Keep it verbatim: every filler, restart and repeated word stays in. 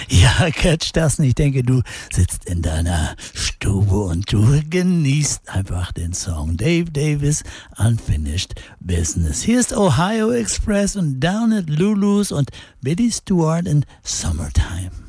Ja, catch das nicht. Ich denke, du sitzt in deiner Stube und du genießt einfach den Song. Dave Davis, Unfinished Business. Hier ist Ohio Express und Down at Lulu's und Billy Stewart in Summertime.